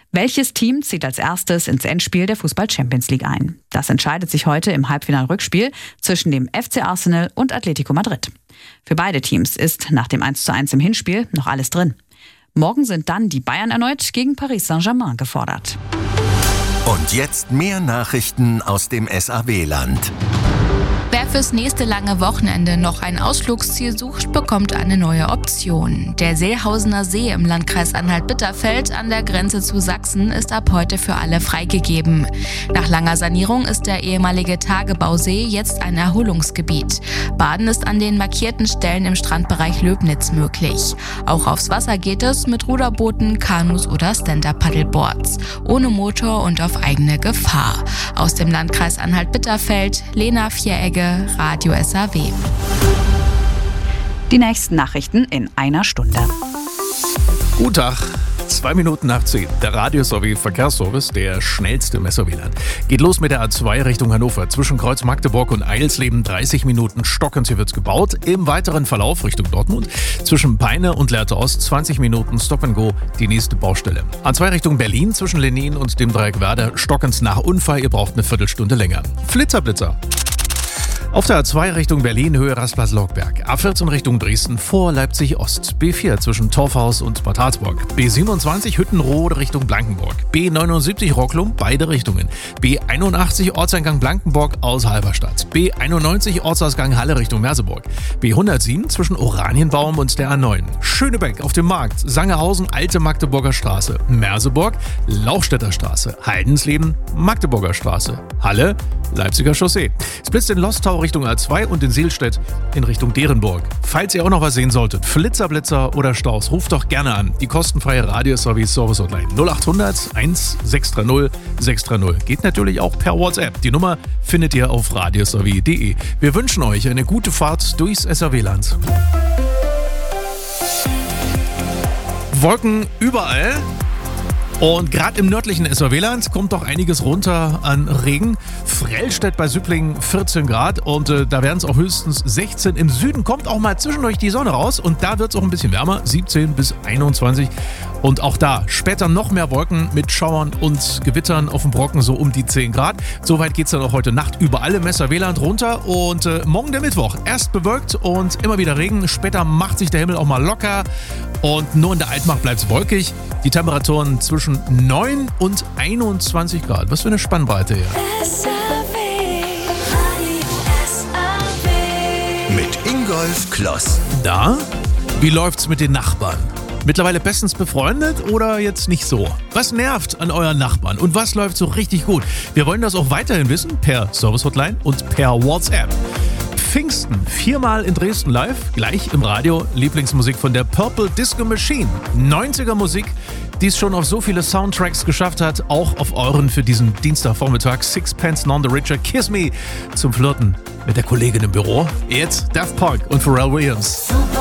Welches Team zieht als erstes ins Endspiel der Fußball-Champions League ein? Das entscheidet sich heute im Halbfinal-Rückspiel zwischen dem FC Arsenal und Atletico Madrid. Für beide Teams ist nach dem 1:1 im Hinspiel noch alles drin. Morgen sind dann die Bayern erneut gegen Paris Saint-Germain gefordert. Und jetzt mehr Nachrichten aus dem SAW-Land. Wer fürs nächste lange Wochenende noch ein Ausflugsziel sucht, bekommt eine neue Option. Der Seehausener See im Landkreis Anhalt-Bitterfeld an der Grenze zu Sachsen ist ab heute für alle freigegeben. Nach langer Sanierung ist der ehemalige Tagebausee jetzt ein Erholungsgebiet. Baden ist an den markierten Stellen im Strandbereich Löbnitz möglich. Auch aufs Wasser geht es mit Ruderbooten, Kanus oder Stand-Up-Paddleboards. Ohne Motor und auf eigene Gefahr. Aus dem Landkreis Anhalt-Bitterfeld, Lena Vieregge, Radio SAW. Die nächsten Nachrichten in einer Stunde. Guten Tag, 2 Minuten nach 10. Der Radio SAW Verkehrsservice, der schnellste im SAW-Land. Geht los mit der A2 Richtung Hannover. Zwischen Kreuz Magdeburg und Eilsleben 30 Minuten stockend. Hier wird's gebaut. Im weiteren Verlauf Richtung Dortmund. Zwischen Peine und Lehrte Ost 20 Minuten Stop and Go, die nächste Baustelle. A2 Richtung Berlin zwischen Lenin und dem Dreieck Werder stockend nach Unfall. Ihr braucht eine Viertelstunde länger. Flitzer. Auf der A2 Richtung Berlin, Höhe Rastplatz-Lockberg. A14 Richtung Dresden vor Leipzig-Ost. B4 zwischen Torfhaus und Bad Harzburg. B27 Hüttenrode Richtung Blankenburg. B79 Rocklum, beide Richtungen. B81 Ortseingang Blankenburg aus Halberstadt. B91 Ortsausgang Halle Richtung Merseburg. B107 zwischen Oranienbaum und der A9. Schönebeck auf dem Markt. Sangerhausen, Alte Magdeburger Straße. Merseburg, Lauchstädter Straße. Heidensleben, Magdeburger Straße. Halle, Leipziger Chaussee. Es blitzt in Lostau Richtung A2 und in Seelstedt in Richtung Derenburg. Falls ihr auch noch was sehen solltet, Blitzer oder Staus, ruft doch gerne an. Die kostenfreie Radio SAW Service Hotline 0800 1630 630. Geht natürlich auch per WhatsApp. Die Nummer findet ihr auf radiosaw.de. Wir wünschen euch eine gute Fahrt durchs SAW-Land. Wolken überall. Und gerade im nördlichen SAW-Land kommt doch einiges runter an Regen. Frellstedt bei Süpplingen 14 Grad und da werden es auch höchstens 16. Im Süden kommt auch mal zwischendurch die Sonne raus und da wird es auch ein bisschen wärmer, 17 bis 21. Und auch da später noch mehr Wolken mit Schauern und Gewittern auf dem Brocken, so um die 10 Grad. Soweit geht es dann auch heute Nacht überall im SAW-Land runter. Und morgen der Mittwoch, erst bewölkt und immer wieder Regen. Später macht sich der Himmel auch mal locker und nur in der Altmacht bleibt es wolkig. Die Temperaturen zwischen 9 und 21 Grad. Was für eine Spannbreite hier. Mit Ingolf Kloss. Da? Wie läuft's mit den Nachbarn? Mittlerweile bestens befreundet oder jetzt nicht so? Was nervt an euren Nachbarn und was läuft so richtig gut? Wir wollen das auch weiterhin wissen per Service Hotline und per WhatsApp. Pfingsten, 4-mal in Dresden live, gleich im Radio. Lieblingsmusik von der Purple Disco Machine. 90er Musik, die es schon auf so viele Soundtracks geschafft hat, auch auf euren für diesen Dienstagvormittag. Sixpence None the Richer, Kiss Me zum Flirten mit der Kollegin im Büro. Jetzt Daft Punk und Pharrell Williams. Super.